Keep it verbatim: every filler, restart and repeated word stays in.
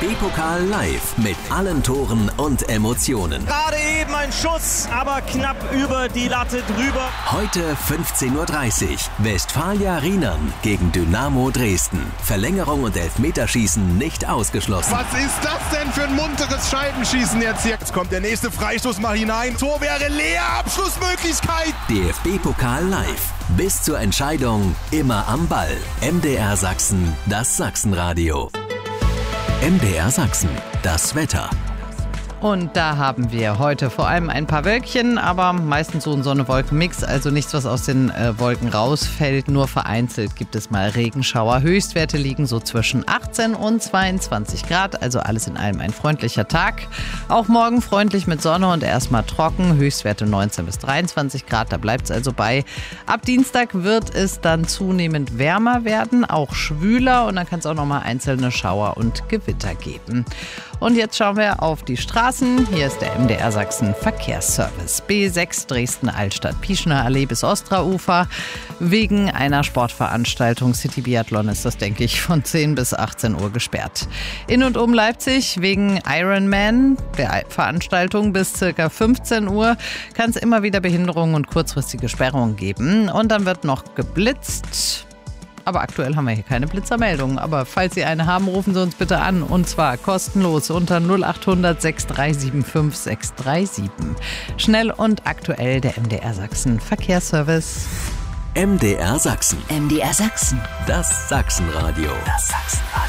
DFB-Pokal live mit allen Toren und Emotionen. Gerade eben ein Schuss, aber knapp über die Latte drüber. Heute fünfzehn Uhr dreißig. Westfalia Rienern gegen Dynamo Dresden. Verlängerung und Elfmeterschießen nicht ausgeschlossen. Was ist das denn für ein munteres Scheibenschießen jetzt hier? Jetzt kommt der nächste Freistoß mal hinein. Tor wäre leer, Abschlussmöglichkeit. DFB-Pokal live. Bis zur Entscheidung immer am Ball. M D R Sachsen, das Sachsenradio. M D R Sachsen, das Wetter. Und da haben wir heute vor allem ein paar Wölkchen, aber meistens so ein Sonne-Wolken-Mix, also nichts, was aus den äh, Wolken rausfällt. Nur vereinzelt gibt es mal Regenschauer. Höchstwerte liegen so zwischen achtzehn und zweiundzwanzig Grad, also alles in allem ein freundlicher Tag. Auch morgen freundlich mit Sonne und erstmal trocken. Höchstwerte neunzehn bis dreiundzwanzig Grad, da bleibt es also bei. Ab Dienstag wird es dann zunehmend wärmer werden, auch schwüler, und dann kann es auch nochmal einzelne Schauer und Gewitter geben. Und jetzt schauen wir auf die Straßen. Hier ist der M D R Sachsen Verkehrsservice. B sechs Dresden-Altstadt-Pieschner Allee bis Ostraufer. Wegen einer Sportveranstaltung City Biathlon ist das, denke ich, von zehn bis achtzehn Uhr gesperrt. In und um Leipzig wegen Ironman, der Veranstaltung, bis ca. fünfzehn Uhr kann es immer wieder Behinderungen und kurzfristige Sperrungen geben. Und dann wird noch geblitzt. Aber aktuell haben wir hier keine Blitzermeldungen. Aber falls Sie eine haben, rufen Sie uns bitte an. Und zwar kostenlos unter null acht hundert sechs drei sieben fünf sechs drei sieben. Schnell und aktuell der M D R Sachsen Verkehrsservice. M D R Sachsen. M D R Sachsen. Das Sachsenradio. Das Sachsenradio.